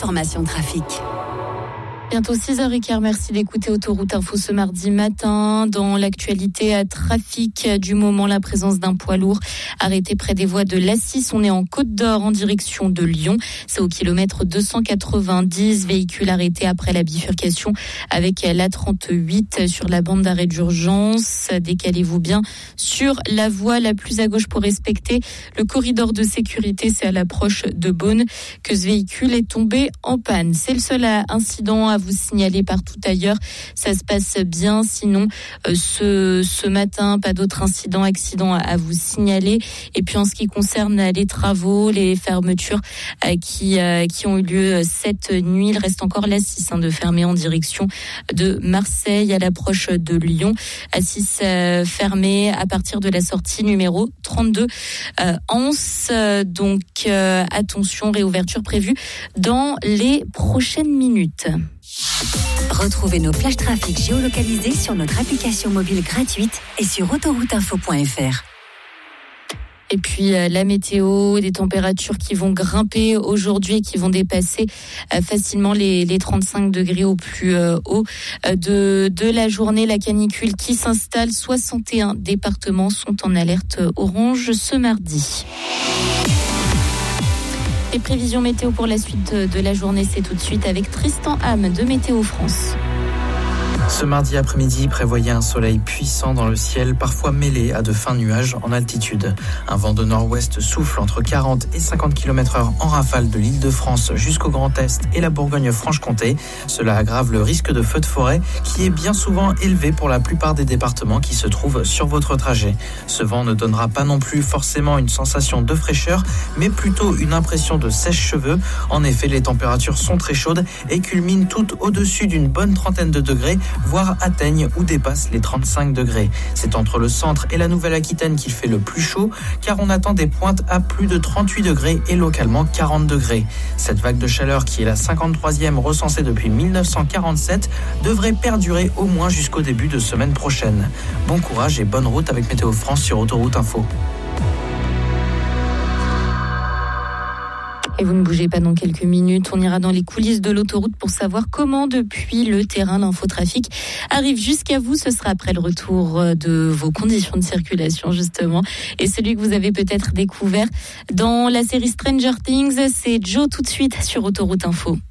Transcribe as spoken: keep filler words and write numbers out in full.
l'information trafic. Bientôt six heures quinze, merci d'écouter Autoroute Info ce mardi matin. Dans l'actualité à trafic du moment, la présence d'un poids lourd arrêté près des voies de l'Assis. On est en Côte d'Or en direction de Lyon. C'est au kilomètre deux cent quatre-vingt-dix. Véhicule arrêté après la bifurcation avec l'A trente-huit sur la bande d'arrêt d'urgence. Décalez-vous bien sur la voie la plus à gauche pour respecter le corridor de sécurité. C'est à l'approche de Beaune que ce véhicule est tombé en panne. C'est le seul incident à vous signaler partout ailleurs. Ça se passe bien. Sinon, euh, ce, ce matin, pas d'autres incidents, accidents à, à vous signaler. Et puis, en ce qui concerne les travaux, les fermetures euh, qui, euh, qui ont eu lieu cette nuit, il reste encore l'A six hein, de fermer en direction de Marseille à l'approche de Lyon. A six euh, fermé à partir de la sortie numéro trente-deux euh, Anse. Donc, euh, attention, réouverture prévue dans les prochaines minutes. Retrouvez nos flashs trafic géolocalisés sur notre application mobile gratuite et sur autoroute info point f r. Et puis euh, la météo, des températures qui vont grimper aujourd'hui et qui vont dépasser euh, facilement les, les trente-cinq degrés au plus euh, haut euh, de, de la journée. La canicule qui s'installe, soixante et un départements sont en alerte orange ce mardi. Les prévisions météo pour la suite de la journée, c'est tout de suite avec Tristan Ham de Météo France. Ce mardi après-midi, prévoyez un soleil puissant dans le ciel, parfois mêlé à de fins nuages en altitude. Un vent de nord-ouest souffle entre quarante et cinquante kilomètres heure en rafale de l'Île-de-France jusqu'au Grand Est et la Bourgogne-Franche-Comté. Cela aggrave le risque de feu de forêt qui est bien souvent élevé pour la plupart des départements qui se trouvent sur votre trajet. Ce vent ne donnera pas non plus forcément une sensation de fraîcheur, mais plutôt une impression de sèche-cheveux. En effet, les températures sont très chaudes et culminent toutes au-dessus d'une bonne trentaine de degrés, voire atteignent ou dépassent les trente-cinq degrés. C'est entre le centre et la Nouvelle-Aquitaine qu'il fait le plus chaud, car on attend des pointes à plus de trente-huit degrés et localement quarante degrés. Cette vague de chaleur, qui est la cinquante-troisième recensée depuis dix-neuf cent quarante-sept, devrait perdurer au moins jusqu'au début de semaine prochaine. Bon courage et bonne route avec Météo France sur Autoroute Info. Et vous ne bougez pas dans quelques minutes. On ira dans les coulisses de l'autoroute pour savoir comment, depuis le terrain, l'infotrafic arrive jusqu'à vous. Ce sera après le retour de vos conditions de circulation, justement. Et celui que vous avez peut-être découvert dans la série Stranger Things, c'est Joe tout de suite sur Autoroute Info.